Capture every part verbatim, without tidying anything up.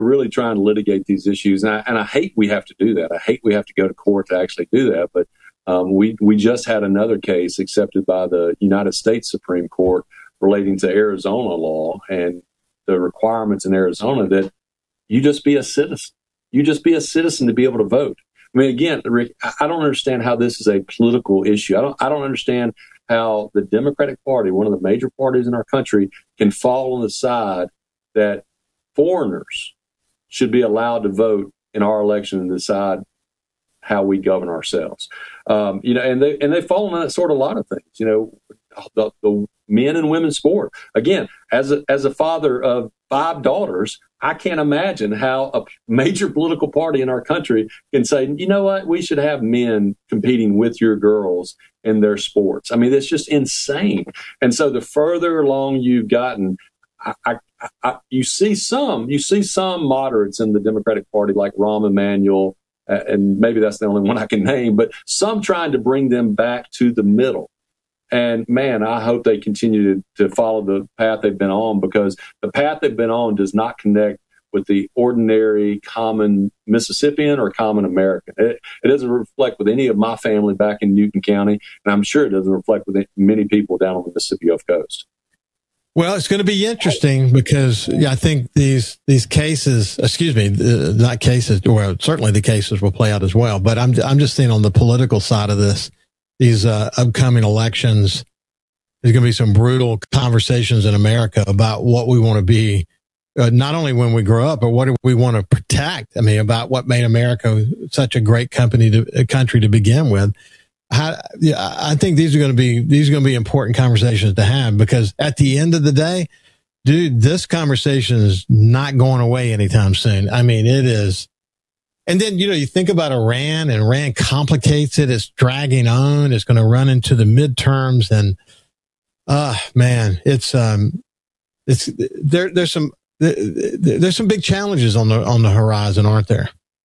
really trying to litigate these issues. And I, and I hate we have to do that. I hate we have to go to court to actually do that. But um, we, we just had another case accepted by the United States Supreme Court relating to Arizona law and the requirements in Arizona that you just be a citizen. You just be a citizen to be able to vote. I mean, again, Rick, I don't understand how this is a political issue. I don't, I don't understand how the Democratic Party, one of the major parties in our country, can fall on the side that foreigners should be allowed to vote in our election and decide how we govern ourselves. Um, you know, and they and they fall on that sort of a lot of things. You know, the, the men and women's sport. Again, as a as a father of five daughters, I can't imagine how a major political party in our country can say, you know what, we should have men competing with your girls in their sports. I mean, it's just insane. And so the further along you've gotten, I, I, I, you see some, you see some moderates in the Democratic Party like Rahm Emanuel, uh, and maybe that's the only one I can name, but some trying to bring them back to the middle. And man, I hope they continue to, to follow the path they've been on, because the path they've been on does not connect with the ordinary, common Mississippian or common American. It, it doesn't reflect with any of my family back in Newton County, and I'm sure it doesn't reflect with many people down on the Mississippi Gulf Coast. Well, it's going to be interesting because yeah, I think these these cases, excuse me, uh, not cases, well, certainly the cases will play out as well. But I'm I'm just saying on the political side of this, these uh, upcoming elections, there's going to be some brutal conversations in America about what we want to be, uh, not only when we grow up, but what do we want to protect. I mean, about what made America such a great company to, a country to begin with. How, yeah, I think these are going to be these are going to be important conversations to have, because at the end of the day, dude, this conversation is not going away anytime soon. I mean, it is. And then, you know, you think about Iran, and Iran complicates it. It's dragging on. It's going to run into the midterms, and uh man, it's um, it's there. There's some there's some big challenges on the on the horizon, aren't there?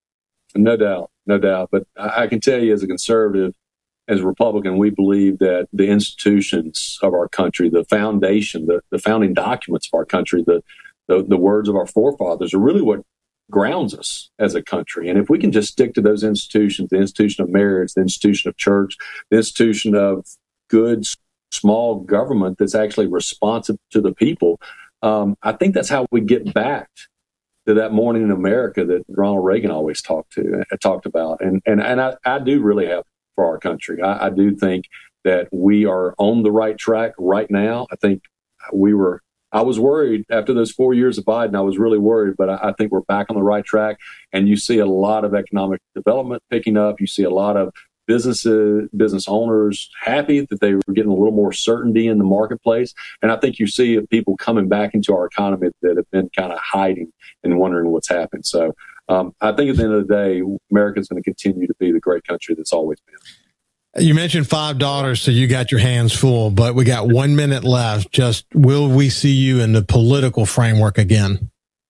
No doubt, no doubt. But I can tell you, as a conservative, as a Republican, we believe that the institutions of our country, the foundation, the, the founding documents of our country, the, the the words of our forefathers are really what grounds us as a country. And if we can just stick to those institutions, the institution of marriage, the institution of church, the institution of good, small government that's actually responsive to the people, um, I think that's how we get back to that morning in America that Ronald Reagan always talked to, uh, talked about. And and and I, I do really have for our country. I, I do think that we are on the right track right now. I think we were, I was worried after those four years of Biden, I was really worried, but I, I think we're back on the right track. And you see a lot of economic development picking up. You see a lot of businesses, business owners happy that they were getting a little more certainty in the marketplace. And I think you see people coming back into our economy that have been kind of hiding and wondering what's happened. So Um, I think at the end of the day, America's going to continue to be the great country that's always been. You mentioned five daughters, so you got your hands full, but we got one minute left. Just, will we see you in the political framework again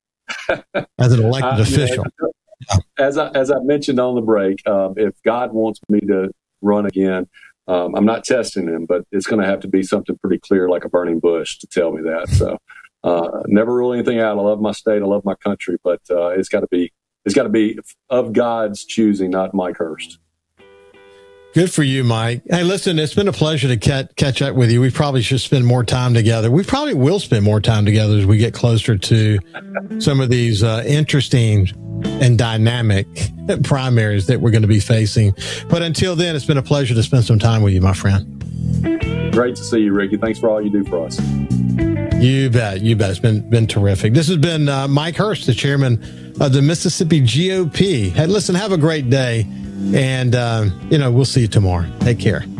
as an elected uh, official? You know, as I, as I mentioned on the break, um, if God wants me to run again, um, I'm not testing him, but it's going to have to be something pretty clear, like a burning bush, to tell me that. So uh, never rule anything out. I love my state. I love my country, but uh, it's got to be It's got to be of God's choosing, not Mike Hurst. Good for you, Mike. Hey, listen, it's been a pleasure to catch, catch up with you. We probably should spend more time together. We probably will spend more time together as we get closer to some of these uh, interesting and dynamic primaries that we're going to be facing. But until then, it's been a pleasure to spend some time with you, my friend. Great to see you, Ricky. Thanks for all you do for us. You bet. You bet. It's been, been terrific. This has been uh, Mike Hurst, the chairman of the Mississippi G O P. Hey, listen, have a great day. And, uh, you know, we'll see you tomorrow. Take care.